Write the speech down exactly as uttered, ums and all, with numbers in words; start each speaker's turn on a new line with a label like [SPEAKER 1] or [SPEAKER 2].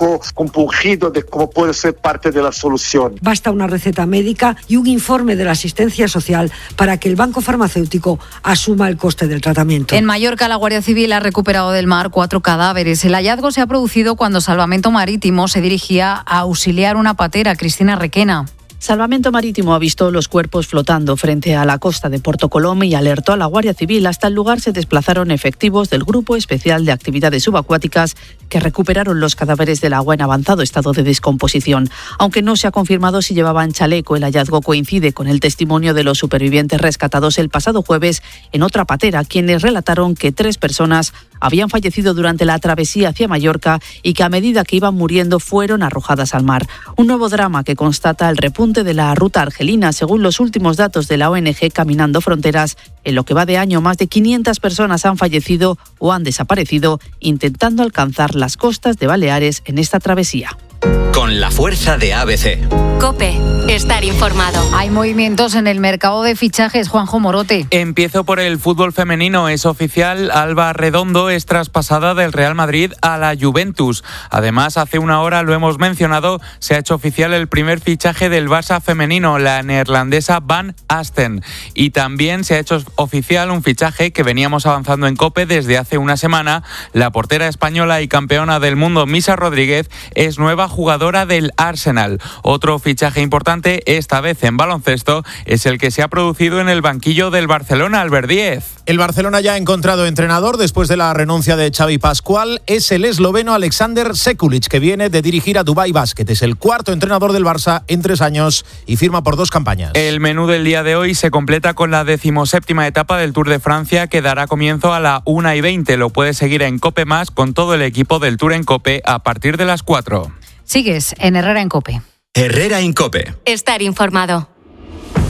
[SPEAKER 1] poco compungido de cómo puede ser parte de la solución.
[SPEAKER 2] Basta una receta médica y un informe de la asistencia social para que el banco farmacéutico asuma el coste del tratamiento.
[SPEAKER 3] En Mallorca, la Guardia Civil ha recuperado del mar cuatro cadáveres. El hallazgo se ha producido cuando Salvamento Marítimo se dirigía a auxiliar una patera. Cristina Requena.
[SPEAKER 4] Salvamento Marítimo ha visto los cuerpos flotando frente a la costa de Porto Colom y alertó a la Guardia Civil. Hasta el lugar se desplazaron efectivos del Grupo Especial de Actividades Subacuáticas que recuperaron los cadáveres del agua en avanzado estado de descomposición. Aunque no se ha confirmado si llevaban chaleco, el hallazgo coincide con el testimonio de los supervivientes rescatados el pasado jueves en otra patera, quienes relataron que tres personas habían fallecido durante la travesía hacia Mallorca y que a medida que iban muriendo fueron arrojadas al mar. Un nuevo drama que constata el repunte de la ruta argelina. Según los últimos datos de la O N G Caminando Fronteras, en lo que va de año más de quinientas personas han fallecido o han desaparecido intentando alcanzar las costas de Baleares en esta travesía.
[SPEAKER 5] Con la fuerza de A B C.
[SPEAKER 6] COPE. Estar informado.
[SPEAKER 3] Hay movimientos en el mercado de fichajes. Juanjo Morote.
[SPEAKER 7] Empiezo por el fútbol femenino. Es oficial, Alba Redondo es traspasada del Real Madrid a la Juventus. Además, hace una hora, lo hemos mencionado, se ha hecho oficial el primer fichaje del Barça femenino, la neerlandesa Van Asten. Y también se ha hecho oficial un fichaje que veníamos avanzando en COPE desde hace una semana. La portera española y campeona del mundo, Misa Rodríguez, es nueva jugadora del Arsenal. Otro fichaje importante, esta vez en baloncesto, es el que se ha producido en el banquillo del Barcelona, Albert Díez.
[SPEAKER 8] El Barcelona ya ha encontrado entrenador después de la renuncia de Xavi Pascual. Es el esloveno Alexander Sekulic, que viene de dirigir a Dubai Basket. Es el cuarto entrenador del Barça en tres años y firma por dos campañas.
[SPEAKER 7] El menú del día de hoy se completa con la decimoséptima etapa del Tour de Francia, que dará comienzo a la una y veinte. Lo puedes seguir en COPE Más con todo el equipo del Tour en COPE a partir de las cuatro.
[SPEAKER 3] Sigues en Herrera en COPE.
[SPEAKER 5] Herrera en COPE.
[SPEAKER 6] Estar informado.